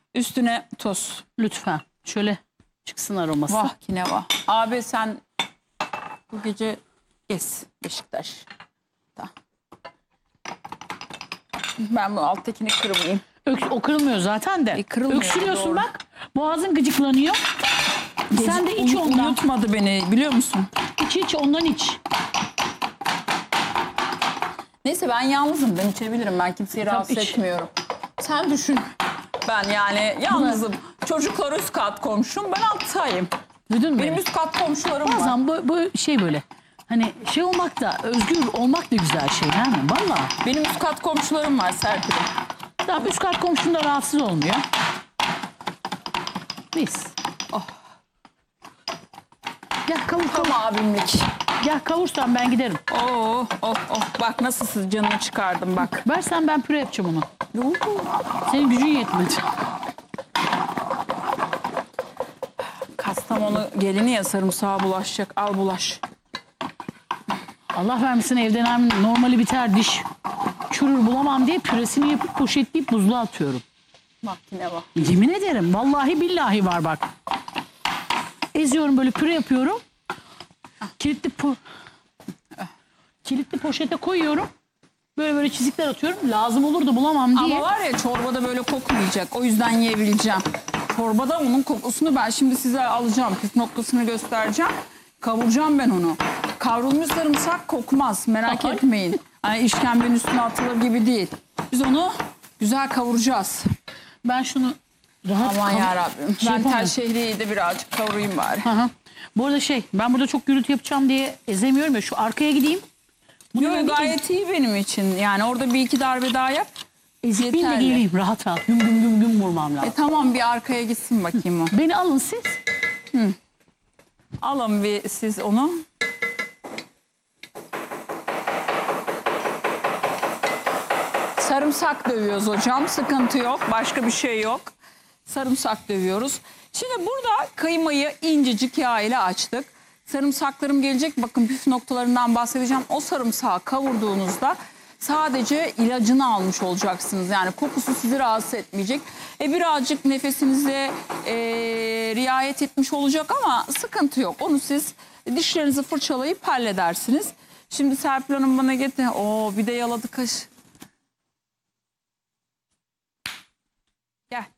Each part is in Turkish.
Üstüne toz. Lütfen. Şöyle çıksın aroması. Vah ki ne vah. Abi sen bu gece gez Beşiktaş. Tamam. Ben bu alttakini kırmayayım. O kırılmıyor zaten de. Kırılmıyor, Öksürüyorsun doğru. bak. Boğazın gıcıklanıyor. Sen de iç ondan. Uyutmadı beni biliyor musun? İç ondan iç. Neyse ben yalnızım. Ben içebilirim. Ben kimseyi rahatsız iç. etmiyorum. Sen düşün. Ben yani yalnızım. Çocuklar üst kat komşum. Ben alttayım. Duydun mu? Benim üst kat komşularım var. Bazen bu şey böyle. Hani şey olmak da, özgür olmak da güzel şey değil mi? Valla. Benim üst kat komşularım var Serpil'im. Tamam, üst kat komşun da rahatsız olmuyor. Mis. Oh. Gel kavur kavur. Tam abimlik. Gel kavursan ben giderim. Oh oh oh. Bak nasıl canını çıkardım bak. Versen ben püre yapacağım onu. Senin gücün yetmedi. Kastamonu gelini ya sarımsağa bulaşacak. Al bulaş. Allah vermesin, evden normali biter, diş çürür bulamam diye püresini yapıp poşetleyip buzluğa atıyorum. Bak yine bak. Yemin ederim, vallahi billahi var bak. Eziyorum, böyle püre yapıyorum. Kilitli poşete koyuyorum. Böyle çizikler atıyorum. Lazım olur da bulamam diye. Ama var ya çorbada böyle kokmayacak. O yüzden yiyebileceğim. Çorbada onun kokusunu ben şimdi size alacağım. Püf noktasını göstereceğim. Kavuracağım ben onu. Kavrulmuş sarımsak kokmaz. Merak Ay. etmeyin. Hani işkembenin üstüne atılır gibi değil. Biz onu güzel kavuracağız. Ben şunu rahat Aman yarabbim. Ben yapamam. tel şehriyeyi de birazcık kavurayım bari. Hı hı. Bu arada ben burada çok gürültü yapacağım diye ezemiyorum ya, şu arkaya gideyim. Bunu Yo, böyle bir gayet iyi benim için. Yani orada bir iki darbe daha yap. ezip bin de yeterli. geleyim rahat rahat. Güm güm güm güm vurmam lazım. Tamam bir arkaya gitsin bakayım o. Beni alın siz. Alın bir siz onu. Sarımsak dövüyoruz hocam. Sıkıntı yok. Başka bir şey yok. Sarımsak dövüyoruz. Şimdi burada kıymayı incecik yağ ile açtık. Sarımsaklarım gelecek. Bakın püf noktalarından bahsedeceğim. O sarımsağı kavurduğunuzda sadece ilacını almış olacaksınız. Yani kokusu sizi rahatsız etmeyecek. Birazcık nefesinize riayet etmiş olacak ama sıkıntı yok. Onu siz dişlerinizi fırçalayıp halledersiniz. Şimdi Serpil Hanım bana getir. Oo, bir de yaladı kaş. Gel.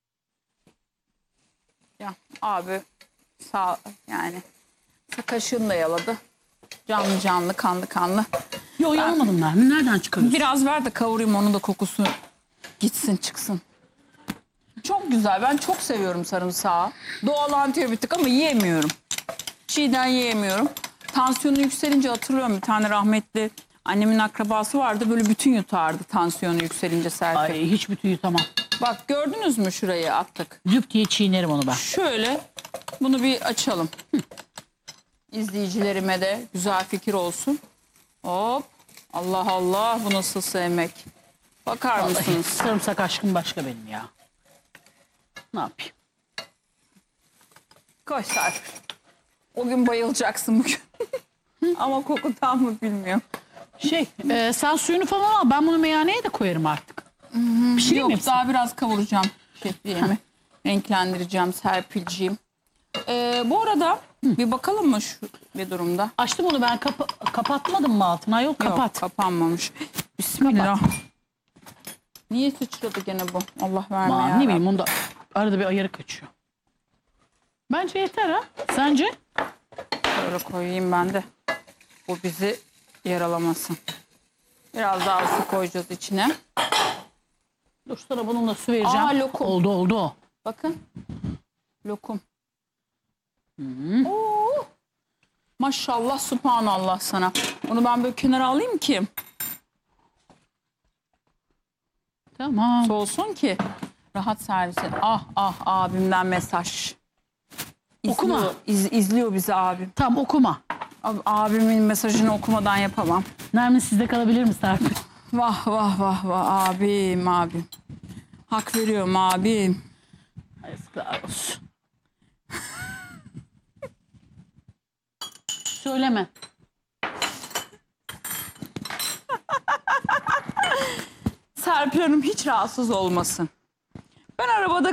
Ya abi sağ yani kaşığını da yaladı. Canlı canlı, kanlı kanlı. Yok, yalamadım ben. Nereden çıkarıyorsun? Biraz ver de kavurayım, onu da kokusu gitsin çıksın. Çok güzel. Ben çok seviyorum sarımsağı. Doğal antibiyotik ama yiyemiyorum. Çiğden yiyemiyorum. Tansiyonu yükselince hatırlıyorum, bir tane rahmetli annemin akrabası vardı. Böyle bütün yutardı tansiyonu yükselince Serpil. Ay, hiç bütün yutamam. Bak gördünüz mü, şurayı attık. Lüp diye çiğnerim onu ben. Şöyle bunu bir açalım. İzleyicilerime de güzel fikir olsun. Hop. Allah Allah, bu nasıl sevmek. Bakar Vallahi mısınız? sarımsak aşkım başka benim ya. Ne yapayım? Koy Serpil. O gün bayılacaksın bugün. Ama kokudan mı bilmiyorum. Sen suyunu falan al. Ben bunu meyhaneye de koyarım artık. Pişireyim Yok, mi hepsini? daha biraz kavuracağım şehriyemi. Renklendireceğim Serpilciğim. Bu arada bir bakalım mı şu bir durumda? Açtım onu ben, kapatmadım mı altına? Yok, kapat. Yok, kapanmamış. Bismillah. Niye sıçradı gene bu? Allah verme Aman, ya. ne bileyim, onda arada bir ayarı kaçıyor. Bence yeter ha. Sence? Şöyle koyayım ben de. Bu bizi yaralamasın. Biraz daha su koyacağız içine. Dur, sana bununla su vereceğim. Aa, lokum. Oldu o. Bakın. Lokum. Oo. Maşallah, subhanallah sana. Onu ben böyle kenara alayım ki Tamam. soğusun ki rahat servisi. Ah ah, abimden mesaj. Okuma. İzliyor bizi abim. Tamam, okuma. Abimin mesajını okumadan yapamam. Nermin, sizde kalabilir mi Serpil? Vah vah vah vah, abim. Hak veriyorum abim. Yazıklar olsun. Söyleme. Serpil Hanım hiç rahatsız olmasın. Ben arabada